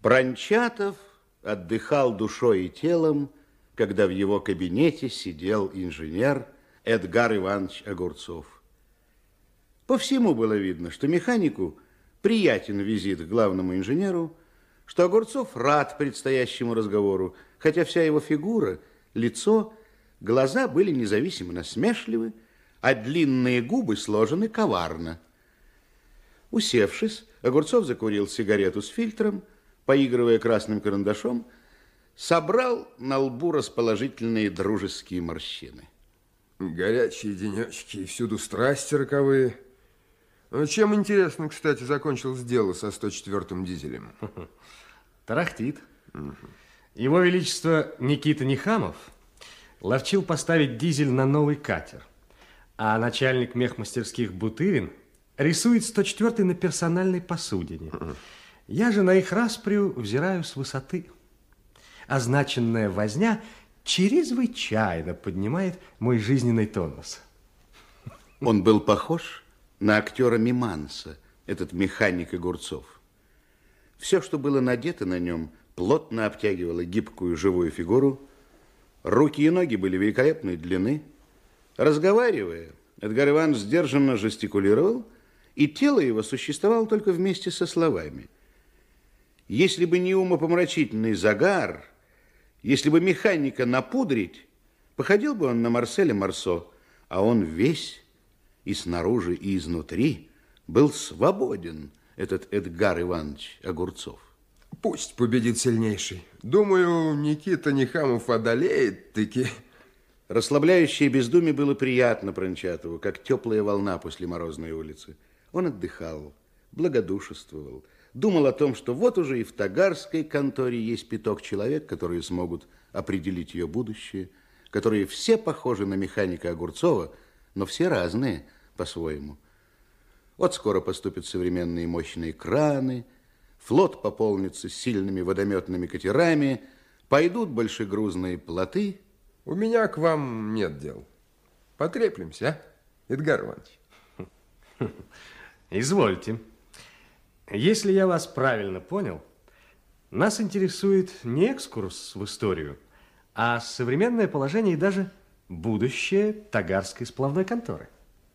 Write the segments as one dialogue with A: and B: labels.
A: Прончатов отдыхал душой и телом, когда в его кабинете сидел инженер Эдгар Иванович Огурцов. По всему было видно, что механику приятен визит к главному инженеру, что Огурцов рад предстоящему разговору, хотя вся его фигура, лицо, глаза были независимо насмешливы, а длинные губы сложены коварно. Усевшись, Огурцов закурил сигарету с фильтром, поигрывая красным карандашом, собрал на лбу расположительные дружеские морщины.
B: Горячие денечки и всюду страсти роковые. Чем, интересно, кстати, закончилось дело со 104-м дизелем?
C: Тарахтит. Его Величество Никита Нихамов ловчил поставить дизель на новый катер, а начальник мехмастерских Бутырин рисует 104-й на персональной посудине. Я же на их расприю взираю с высоты. Означенная возня чрезвычайно поднимает мой жизненный тонус.
A: Он был похож на актера Миманса, этот механик Огурцов. Все, что было надето на нем, плотно обтягивало гибкую живую фигуру. Руки и ноги были великолепной длины. Разговаривая, Эдгар Иванович сдержанно жестикулировал, и тело его существовало только вместе со словами. Если бы не умопомрачительный загар, если бы механика напудрить, походил бы он на Марселя Марсо, а он весь и снаружи, и изнутри был свободен, этот Эдгар Иванович Огурцов.
B: Пусть победит сильнейший. Думаю, Никита Нихамов одолеет-таки.
A: Расслабляющее бездумие было приятно Прончатову, как теплая волна после морозной улицы. Он отдыхал, благодушествовал, думал о том, что вот уже и в тагарской конторе есть пяток человек, которые смогут определить ее будущее, которые все похожи на механика Огурцова, но все разные по-своему. Вот скоро поступят современные мощные краны, флот пополнится сильными водометными катерами, пойдут большегрузные плоты.
B: У меня к вам нет дел. Потреплемся, а, Эдгар Иванович?
C: Извольте. Если я вас правильно понял, нас интересует не экскурс в историю, а современное положение и даже будущее тагарской сплавной конторы.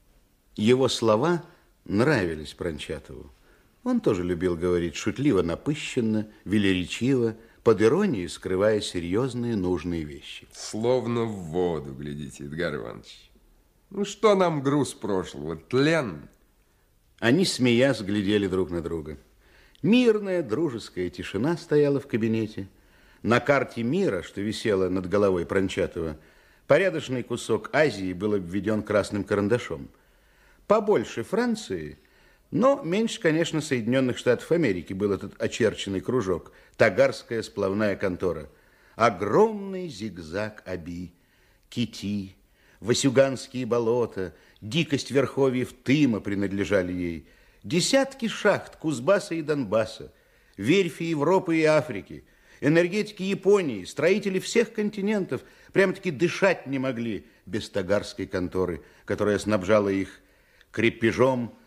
A: Его слова нравились Прончатову. Он тоже любил говорить шутливо, напыщенно, велеречиво, под иронией скрывая серьезные нужные вещи.
B: Словно в воду, глядите, Эдгар Иванович. Ну что нам груз прошлого? Тлен.
A: Они, смеясь, глядели друг на друга. Мирная, дружеская тишина стояла в кабинете. На карте мира, что висела над головой Прончатова, порядочный кусок Азии был обведен красным карандашом. Побольше Франции, но меньше, конечно, Соединенных Штатов Америки был этот очерченный кружок, тагарская сплавная контора. Огромный зигзаг Аби, Кити, Васюганские болота, дикость верховьев Тыма принадлежали ей. Десятки шахт Кузбасса и Донбасса, верфи Европы и Африки, энергетики Японии, строители всех континентов прямо-таки дышать не могли без тагарской конторы, которая снабжала их крепежом,